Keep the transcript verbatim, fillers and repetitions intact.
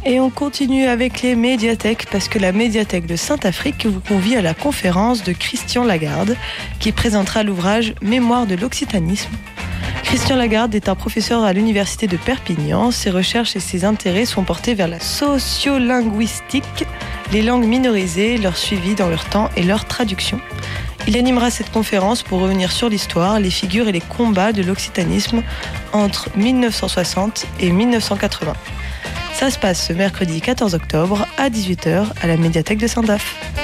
Et on continue avec les médiathèques parce que la médiathèque de Saint-Affrique vous convie à la conférence de Christian Lagarde qui présentera l'ouvrage Mémoire de l'occitanisme. Christian Lagarde est un professeur à l'université de Perpignan. Ses recherches et ses intérêts sont portés vers la sociolinguistique, les langues minorisées, leur suivi dans leur temps et leur traduction. Il animera cette conférence pour revenir sur l'histoire, les figures et les combats de l'occitanisme entre dix-neuf cent soixante et dix-neuf cent quatre-vingts. Ça se passe ce mercredi quatorze octobre à dix-huit heures à la médiathèque de Saint-Daph.